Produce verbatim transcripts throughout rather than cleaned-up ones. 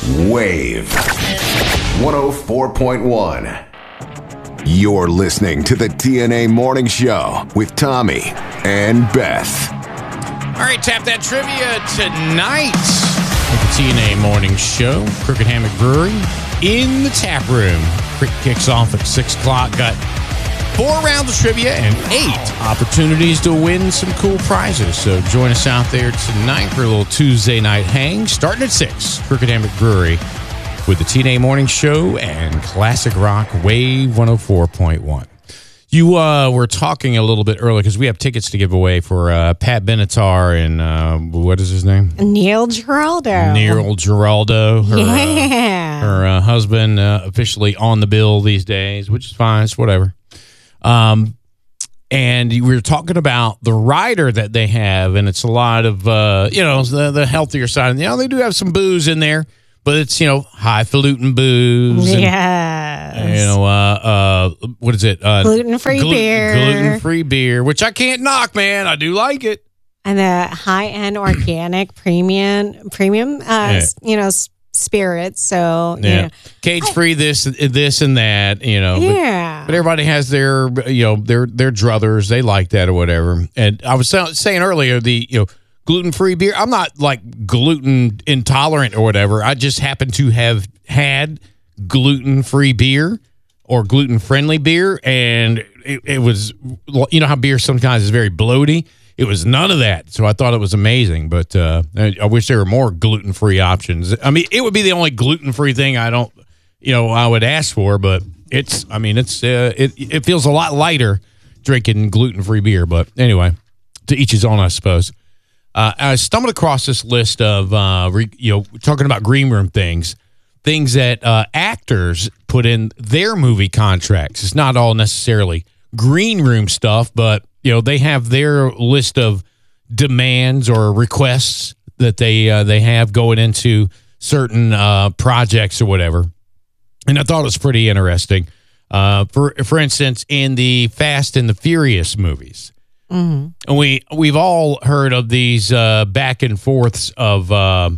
Wave one oh four point one. You're listening to the T N A Morning Show with Tommy and Beth. All right, tap that trivia tonight at the T N A Morning Show. Crooked Hammock Brewery in the tap room. Crick kicks off at six o'clock. Got four rounds of trivia and eight opportunities to win some cool prizes. So join us out there tonight for a little Tuesday night hang, starting at six. Crooked Hammock Brewery with the T N A Morning Show and Classic Rock Wave one oh four point one. You uh, were talking a little bit earlier because we have tickets to give away for uh, Pat Benatar and uh, what is his name? Neil Giraldo. Neil Giraldo. Her, yeah. Uh, her uh, husband uh, officially on the bill these days, which is fine. It's whatever. Um, and we were talking about the rider that they have, and it's a lot of, uh, you know, the, the healthier side. And, you know, they do have some booze in there, but it's, you know, highfalutin booze. And, yes. you know, uh, uh, what is it? Uh, gluten-free glu- beer. Gluten-free beer, which I can't knock, man. I do like it. And the high-end organic premium, premium, uh, Yeah. you know, s- spirits. So, Yeah. you know. Cage-free this, this and that, you know. Yeah. But, but everybody has their, you know, their, their druthers. They like that or whatever. And I was saying earlier, the, you know, gluten-free beer, I'm not like gluten intolerant or whatever. I just happen to have had gluten-free beer or gluten-friendly beer, and it, it was, you know how beer sometimes is very bloaty? It was none of that, so I thought it was amazing, but uh, I, I wish there were more gluten-free options. I mean, it would be the only gluten-free thing I don't, you know, I would ask for, but it's, I mean, it's, uh, it, it feels a lot lighter drinking gluten-free beer, but anyway, to each his own, I suppose. Uh, I stumbled across this list of, uh, re, you know, talking about green room things, things that uh, actors put in their movie contracts. It's not all necessarily green room stuff, but, you know, they have their list of demands or requests that they uh, they have going into certain uh, projects or whatever. And I thought it was pretty interesting. Uh, for for instance, in the Fast and the Furious movies. Mm-hmm. And we we've all heard of these uh, back and forths of uh,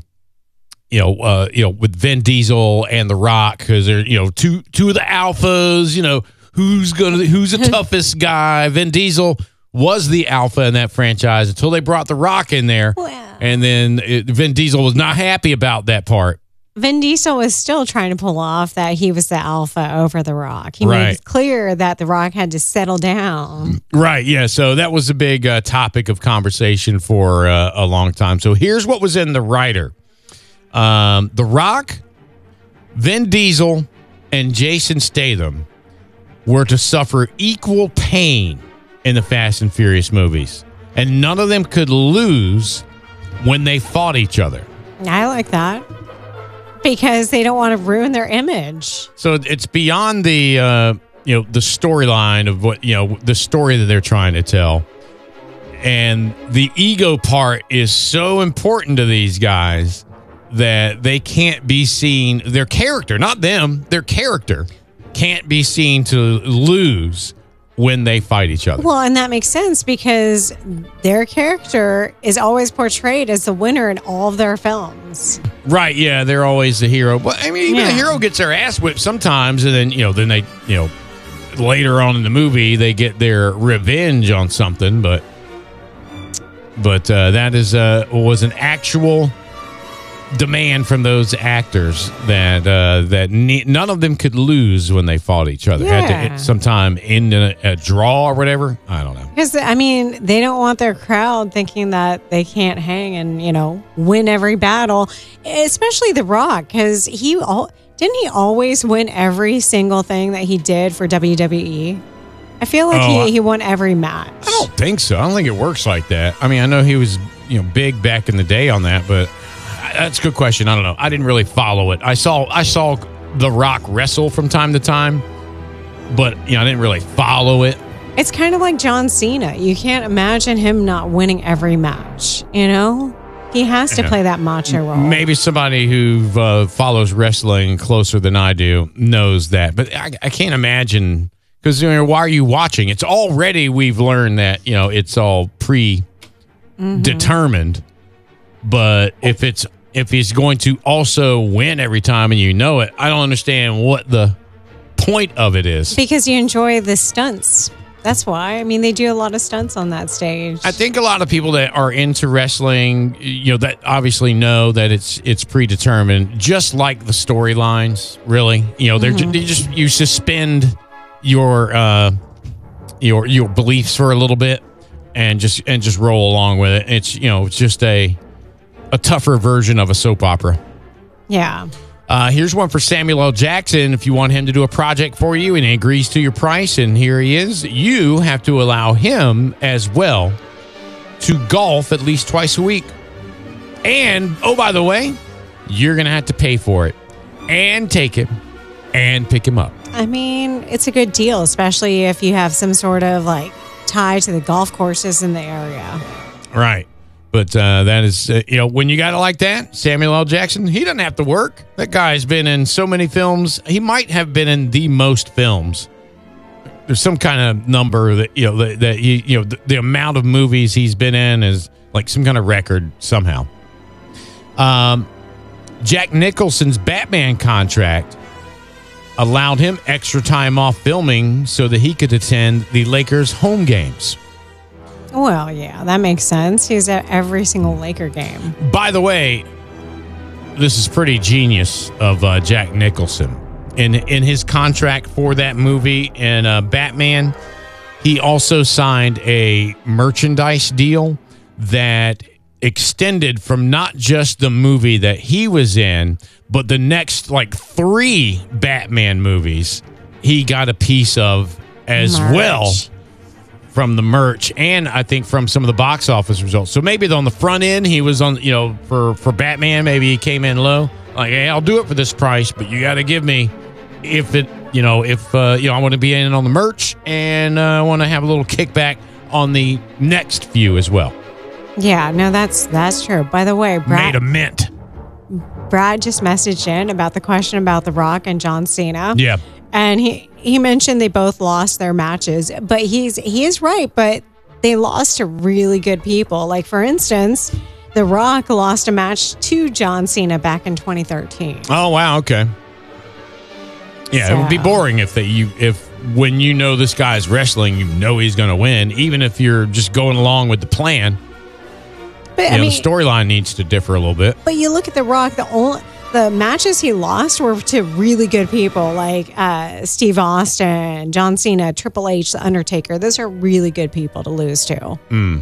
you know uh, you know with Vin Diesel and The Rock, because they're you know two two of the alphas. You know who's gonna who's the toughest guy. Vin Diesel was the alpha in that franchise until they brought The Rock in there, Wow. and then it, Vin Diesel was not happy about that part. Vin Diesel was still trying to pull off that he was the alpha over The Rock. He Right. made it clear that The Rock had to settle down. Right, yeah. So that was a big uh, topic of conversation for uh, a long time. So here's what was in the writer. Um, The Rock, Vin Diesel, and Jason Statham were to suffer equal pain in the Fast and Furious movies. And none of them could lose when they fought each other. I like that. Because they don't want to ruin their image. So it's beyond the uh, you know the storyline of what you know the story that they're trying to tell, and the ego part is so important to these guys that they can't be seen. Their character, not them, their character can't be seen to lose when they fight each other. Well, and that makes sense because their character is always portrayed as the winner in all of their films. Right, yeah, they're always the hero. But I mean, even Yeah. the hero gets their ass whipped sometimes, and then you know, then they, you know, later on in the movie they get their revenge on something. But, but uh, that is uh, was an actual demand from those actors that uh, that ne- none of them could lose when they fought each other. Yeah. Had to sometime end in a, a draw or whatever. I don't know. Because, I mean, they don't want their crowd thinking that they can't hang and, you know, win every battle, especially The Rock, because he all didn't he always win every single thing that he did for W W E? I feel like Oh, he, I- he won every match. I don't think so. I don't think it works like that. I mean, I know he was you know big back in the day on that, but that's a good question. I don't know. I didn't really follow it. I saw I saw The Rock wrestle from time to time, but you know I didn't really follow it. It's kind of like John Cena. You can't imagine him not winning every match, you know? He has to Yeah. play that macho role. Maybe somebody who uh, follows wrestling closer than I do knows that, but I, I can't imagine because you know, why are you watching? It's already we've learned that you know it's all pre-determined, mm-hmm. but if it's if he's going to also win every time and you know it, I don't understand what the point of it is. Because you enjoy the stunts. That's why. I mean, they do a lot of stunts on that stage. I think a lot of people that are into wrestling, you know, that obviously know that it's it's predetermined, just like the storylines, really. You know, they're mm-hmm. ju- just you suspend your uh, your your beliefs for a little bit and just and just roll along with it. It's, you know, it's just a a tougher version of a soap opera. Yeah. Uh, here's one for Samuel L. Jackson. If you want him to do a project for you and he agrees to your price, and here he is, you have to allow him as well to golf at least twice a week. And, oh, by the way, you're going to have to pay for it and take him and pick him up. I mean, it's a good deal, especially if you have some sort of like tie to the golf courses in the area. Right. But uh, that is, uh, you know, when you got it like that, Samuel L. Jackson, he doesn't have to work. That guy's been in so many films. He might have been in the most films. There's some kind of number that, you know, that, that he, you know, the, the amount of movies he's been in is like some kind of record somehow. Um, Jack Nicholson's Batman contract allowed him extra time off filming so that he could attend the Lakers home games. Well, yeah, that makes sense. He's at every single Laker game. By the way, this is pretty genius of uh, Jack Nicholson. In in his contract for that movie and uh, Batman, he also signed a merchandise deal that extended from not just the movie that he was in, but the next like three Batman movies he got a piece of as Merch. well. From the merch and I think from some of the box office results. So maybe on the front end, he was on, you know, for, for Batman, maybe he came in low. Like, hey, I'll do it for this price, but you got to give me if it, you know, if, uh, you know, I want to be in on the merch and uh, I want to have a little kickback on the next few as well. Yeah, no, that's that's true. By the way, Brad, made a mint. Brad just messaged in about the question about The Rock and John Cena. Yeah. And he, he mentioned they both lost their matches, but he's he is right, but they lost to really good people. Like, for instance, The Rock lost a match to John Cena back in twenty thirteen. Oh, wow. Okay. Yeah, so. It would be boring if they, you if when you know this guy's wrestling, you know he's going to win, even if you're just going along with the plan. But you I know, mean, the storyline needs to differ a little bit. But you look at The Rock, the only the matches he lost were to really good people like uh, Steve Austin, John Cena, Triple H, The Undertaker. Those are really good people to lose to. Mm.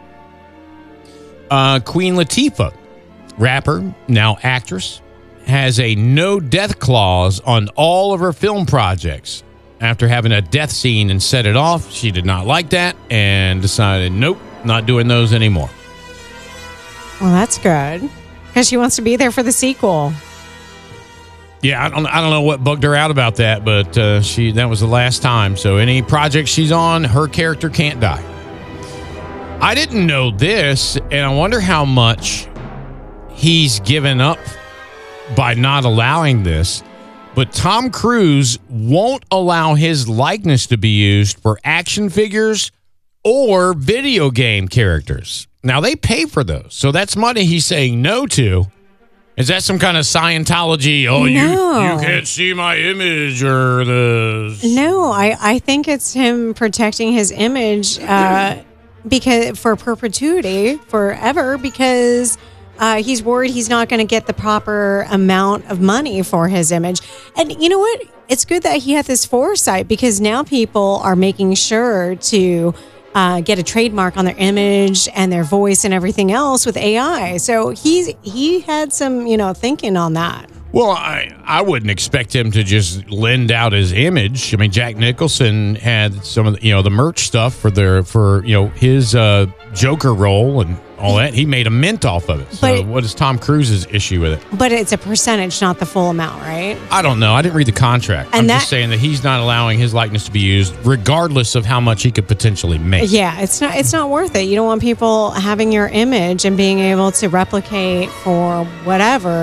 Uh, Queen Latifah, rapper, now actress, has a no death clause on all of her film projects. After having a death scene and set it off, she did not like that and decided, nope, not doing those anymore. Well, that's good. Because she wants to be there for the sequel. Yeah, I don't I don't know what bugged her out about that, but uh, she that was the last time. So any project she's on, her character can't die. I didn't know this, and I wonder how much he's given up by not allowing this. But Tom Cruise won't allow his likeness to be used for action figures or video game characters. Now, they pay for those, so that's money he's saying no to. Is that some kind of Scientology? Oh, no. you you can't see my image or the... No, I, I think it's him protecting his image uh, because for perpetuity, forever, because uh, he's worried he's not going to get the proper amount of money for his image. And you know what? It's good that he had this foresight because now people are making sure to... Uh, get a trademark on their image and their voice and everything else with A I. So he's he had some, you know, thinking on that. Well, I, I wouldn't expect him to just lend out his image. I mean, Jack Nicholson had some of the, you know, the merch stuff for their for you know his uh, Joker role and all that. He made a mint off of it. So but, what is Tom Cruise's issue with it? But it's a percentage, not the full amount, right? I don't know. I didn't read the contract. And I'm that, just saying that he's not allowing his likeness to be used, regardless of how much he could potentially make. Yeah, it's not. It's not worth it. You don't want people having your image and being able to replicate for whatever.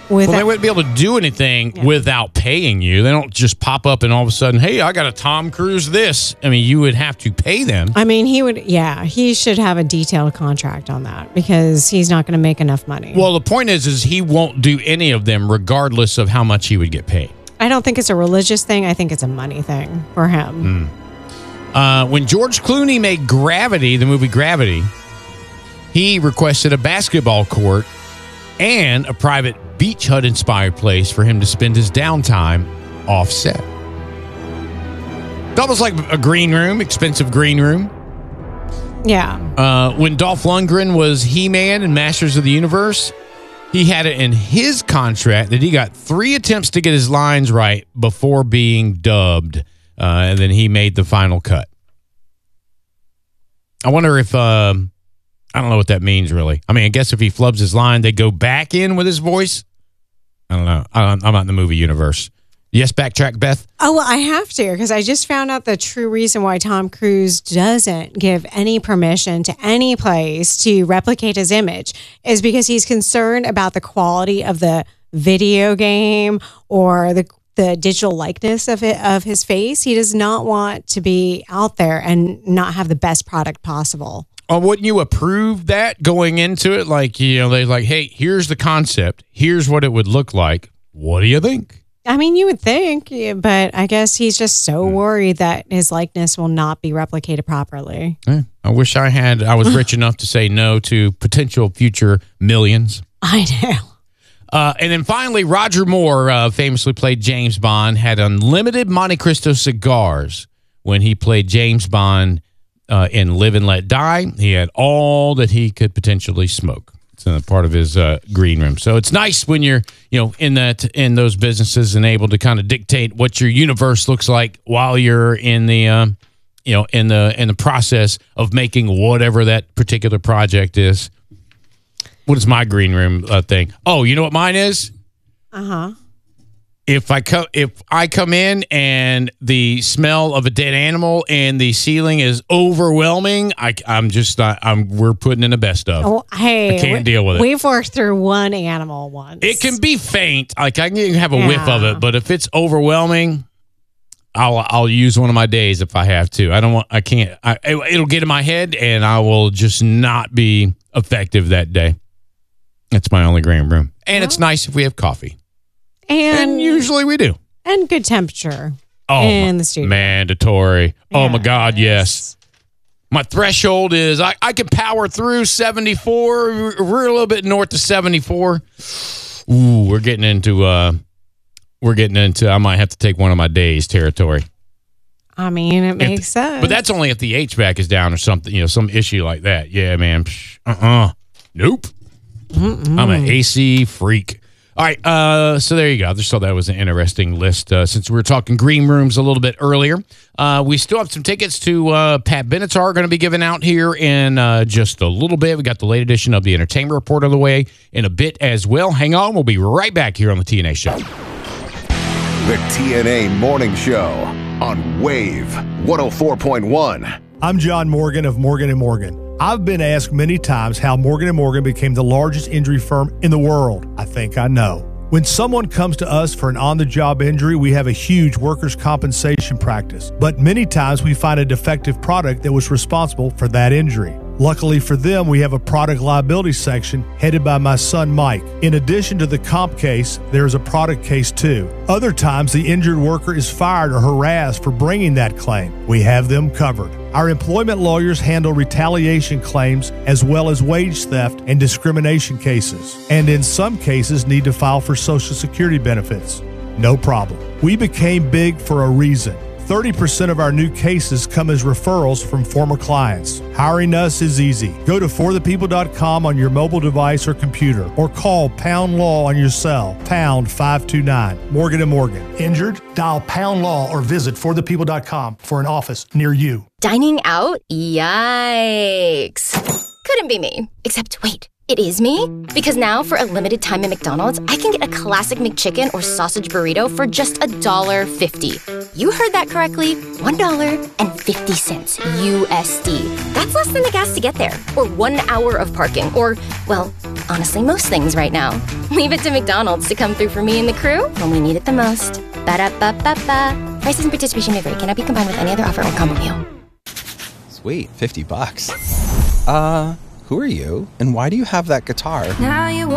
With Well, a- they wouldn't be able to do anything Yeah. without paying you. They don't just pop up and all of a sudden, hey, I got a Tom Cruise this. I mean, you would have to pay them. I mean, he would, yeah, he should have a detailed contract on that because he's not going to make enough money. Well, the point is, is he won't do any of them regardless of how much he would get paid. I don't think it's a religious thing. I think it's a money thing for him. Mm. Uh, when George Clooney made Gravity, the movie Gravity, he requested a basketball court and a private beach hut inspired place for him to spend his downtime off set. It's almost like a green room, expensive green room. Yeah. Uh, when Dolph Lundgren was He-Man in Masters of the Universe, he had it in his contract that he got three attempts to get his lines right before being dubbed, uh, and then he made the final cut. I wonder if... Um, I don't know what that means, really. I mean, I guess if he flubs his line, they go back in with his voice. I don't know. I'm not in the movie universe. Yes, backtrack, Beth? Oh, well, I have to because I just found out the true reason why Tom Cruise doesn't give any permission to any place to replicate his image is because he's concerned about the quality of the video game or the the digital likeness of it of his face. He does not want to be out there and not have the best product possible. Oh, wouldn't you approve that going into it? Like, you know, they're like, hey, here's the concept. Here's what it would look like. What do you think? I mean, you would think, yeah, but I guess he's just so worried that his likeness will not be replicated properly. Yeah, I wish I had, I was rich enough to say no to potential future millions. I know. Uh, and then finally, Roger Moore, uh, famously played James Bond, had unlimited Monte Cristo cigars when he played James Bond Uh, in Live and Let Die. He had all that he could potentially smoke. It's a part of his uh, green room. So it's nice when you're, you know, in that in those businesses and able to kind of dictate what your universe looks like while you're in the, um, you know, in the in the process of making whatever that particular project is. What is my green room uh, thing? Oh, you know what mine is? Uh huh. If I come, if I come in and the smell of a dead animal and the ceiling is overwhelming, I, I'm just not. I'm. We're putting in the best of. Oh, hey, I can't we, deal with it. We've worked through one animal once. It can be faint, like I can have a Yeah. whiff of it, but if it's overwhelming, I'll I'll use one of my days if I have to. I don't want. I can't. I, it'll get in my head, and I will just not be effective that day. That's my only green room, and it's nice if we have coffee. and, And usually we do. and good temperature Oh, in the studio. mandatory. Oh, my God, yes. Yes. My threshold is I, I can power through seventy-four. We're we're a little bit north of seventy-four. Ooh, we're getting into, uh, we're getting into, I might have to take one of my days territory. I mean, it If- makes sense. But that's only if the H V A C is down or something, you know, some issue like that. Yeah, man. Psh, Uh-uh. Nope. Mm-mm. I'm an A C freak. All right, uh, so there you go. I just thought that was an interesting list. Uh, since we were talking green rooms a little bit earlier, uh, we still have some tickets to uh, Pat Benatar going to be given out here in uh, just a little bit. We got the late edition of the Entertainment Report on the way in a bit as well. Hang on, we'll be right back here on the T N A Show. The T N A Morning Show on Wave one oh four point one. I'm John Morgan of Morgan and Morgan. I've been asked many times how Morgan and Morgan became the largest injury firm in the world. I think I know. When someone comes to us for an on-the-job injury, we have a huge workers' compensation practice. But many times we find a defective product that was responsible for that injury. Luckily for them, we have a product liability section headed by my son Mike. In addition to the comp case, there is a product case too. Other times, the injured worker is fired or harassed for bringing that claim. We have them covered. Our employment lawyers handle retaliation claims as well as wage theft and discrimination cases, and in some cases need to file for Social Security benefits. No problem. We became big for a reason. thirty percent of our new cases come as referrals from former clients. Hiring us is easy. Go to for the people dot com on your mobile device or computer, or call Pound Law on your cell, pound five two nine. Morgan and Morgan. Injured? Dial Pound Law or visit for the people dot com for an office near you. Dining out? Yikes. Couldn't be me. Except, wait, it is me? Because now, for a limited time at McDonald's, I can get a classic McChicken or sausage burrito for just one dollar fifty. You heard that correctly. one dollar and fifty cents U S D. That's less than the gas to get there. Or one hour of parking. Or, well, honestly, most things right now. Leave it to McDonald's to come through for me and the crew when we need it the most. Ba-da-ba-ba-ba. Prices and participation may vary. Cannot be combined with any other offer or combo meal. Sweet, fifty bucks. Uh, who are you? And why do you have that guitar? Now you